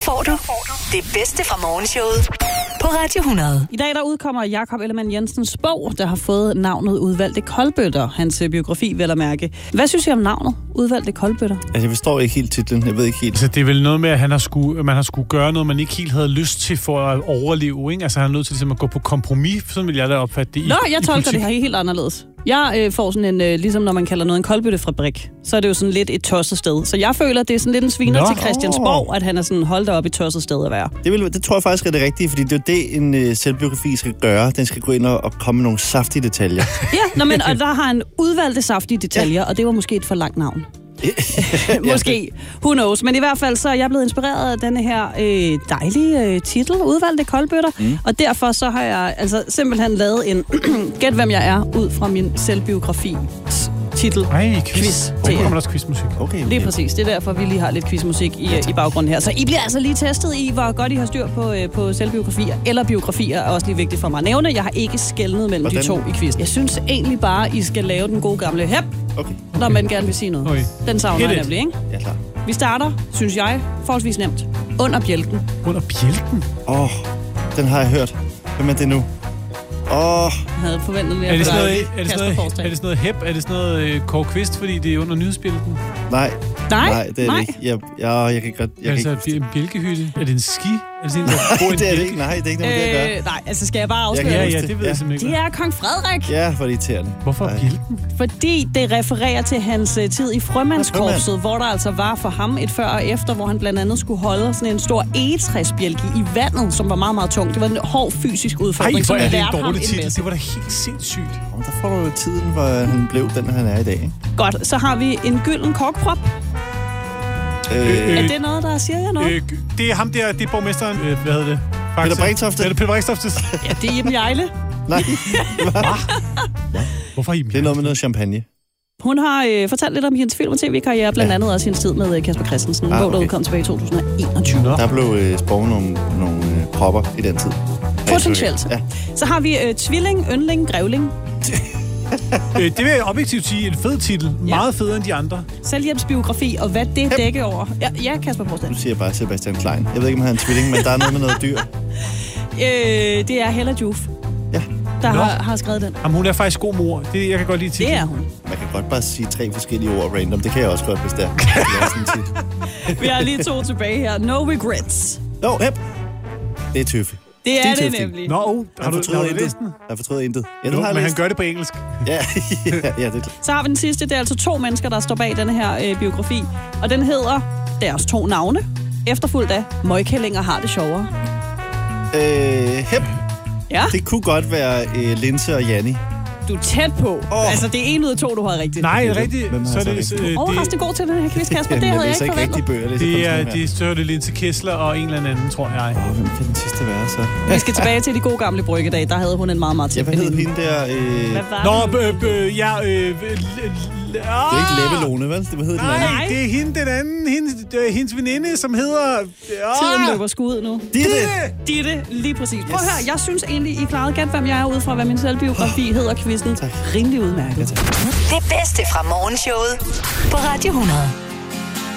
får du det bedste fra morgenshowet på Radio 100. I dag der udkommer Jakob Ellemann-Jensens bog, der har fået navnet Udvalgte Koldbøtter. Hans biografi, vel at mærke. Hvad synes I om navnet Udvalgte Koldbøtter? Altså, jeg forstår ikke helt titlen. Jeg ved ikke helt. Altså, det er vel noget med, at man har skulle gøre noget, man ikke helt havde lyst til for at overleve, ikke? Altså, han er nødt til ligesom, at gå på kompromis. Sådan vil jeg da opfatte det. Jeg tolker det her helt anderledes. Jeg får sådan en, ligesom når man kalder noget en koldbøttefabrik, så er det jo sådan lidt et tosset sted. Så jeg føler, det er sådan lidt en sviner til Christiansborg, at han er sådan holdt op i tosset sted at være. Det tror jeg faktisk er det rigtige, fordi det er jo det, en selvbiografi skal gøre. Den skal gå ind og komme med nogle saftige detaljer. Og der har han udvalgte saftige detaljer, og det var måske et for langt navn. Måske. Who knows. Men i hvert fald så er jeg blevet inspireret af denne her dejlige titel, Udvalgte Koldbøtter. Og derfor så har jeg altså simpelthen lavet en gæt, hvem jeg er, ud fra min selvbiografi titel. Quiz. Til kommer der også quizmusik. Okay. Lige præcis. Det er derfor, vi lige har lidt quizmusik i baggrunden her. Så I bliver altså lige testet i, hvor godt I har styr på selvbiografier. Eller biografier er også lige vigtigt for mig at nævne. Jeg har ikke skelnet mellem de to i quiz. Jeg synes egentlig bare, I skal lave den gode gamle hep, når man gerne vil sige noget. Okay. Den savner jeg nemlig, ikke? Ja, klar. Vi starter, synes jeg, forholdsvis nemt. Under bjælken. Under bjælken? Den har jeg hørt. Hvem er det nu? Jeg havde forventet mere. Er det sådan noget hep? Er det sådan noget Kåre Kvist, fordi det er under nyhedsbjælken? Nej, det er det ikke. Jeg kan godt... en bjælkehytte? Er det en ski? Nej, det er det ikke. Nej, det er ikke noget, det at gøre. Nej, altså skal jeg bare afsløre Ja, det ved jeg simpelthen ikke. Det er kong Frederik. Ja, for det irriterende. Hvorfor bjælken? Fordi det refererer til hans tid i frømandskorpset, hvor der altså var for ham et før og efter, hvor han blandt andet skulle holde sådan en stor egetræsbjælke i vandet, som var meget, meget tung. Det var en hård fysisk udfordring, som lærte ham en masse. Det var da helt sindssygt. Der får du jo tiden, hvor han blev den, han er i dag. Ikke? Godt, så har vi en gylden korkprop. Er det noget, der siger jeg noget? Det er ham der, det er borgmesteren. Hvad hedder det? Peter Brixtofte. Er det Peter Brixtofte? Ja, det er Iben Hjejle. Nej. Hvorfor Iben? Det er noget med noget champagne. Hun har fortalt lidt om hendes film- og tv-karriere, blandt andet også hendes tid med Kasper Christensen, hvor der udkom tilbage i 2021. Der blev sprunget nogle propper i den tid. Potentielt. Ja. Så har vi tvilling, yndling, grævling. Det vil jeg objektivt sige en fed titel. Meget federe end de andre. Selvhjælpsbiografi, og hvad det dækker over. Ja, Kasper Poulsen. Nu siger jeg bare Sebastian Klein. Jeg ved ikke, om han er en tvilling, men der er noget med noget dyr. Det er Hella Juf, der har skrevet den. Jamen, hun er faktisk god mor. Det, jeg kan godt lide titlen. Det er hun. Man kan godt bare sige 3 forskellige ord random. Det kan jeg også godt, hvis det er. Vi har lige 2 tilbage her. No regrets. Det er tøffe. Det er det nemlig. Har du læst den? Jeg fortryder intet. Ja, men han gør det på engelsk. Ja, det er klart. Så har vi den sidste. Det er altså 2 mennesker, der står bag denne her biografi. Og den hedder deres 2 navne. Efterfulgt af Møgkællinger har det sjovere. Hep. Ja. Det kunne godt være Linse og Janni. Du er tæt på. Altså, det er 1 ud af 2, du har rigtigt. Nej, rigtigt. Så det overraskende god til den her quiz, Kasper. Det havde jeg ikke forventet. Det er Linse Kessler og en eller anden, tror jeg. Hvem kan den sidste være så? Vi skal tilbage til de gode gamle bryggedag. Der havde hun en meget, meget tæt. Hvad hed hende der? Hvad var det? Det er ikke Levelone, vel? Hvad hed den anden? Nej, det er hende, den anden. Hendes veninde, som hedder... Tiden løber sgu ud nu. Ditte, lige præcis. Prøv at høre, jeg synes egentlig, I klarede gæt, hvem jeg er ud fra, hvad min selvbiografi hedder quizzen. Rimelig udmærket. Det bedste fra morgenshowet på Radio 100.